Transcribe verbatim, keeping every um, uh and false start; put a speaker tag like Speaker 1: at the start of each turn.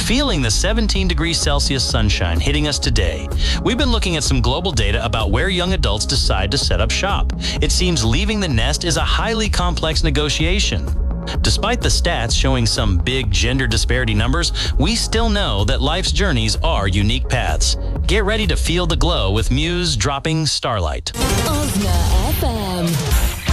Speaker 1: Feeling the seventeen degrees Celsius sunshine hitting us today, we've been looking at some global data about where young adults decide to set up shop. It seems leaving the nest is a highly complex negotiation. Despite the stats showing some big gender disparity numbers, we still know that life's journeys are unique paths. Get ready to feel the glow with Muse dropping Starlight.
Speaker 2: Osna F M.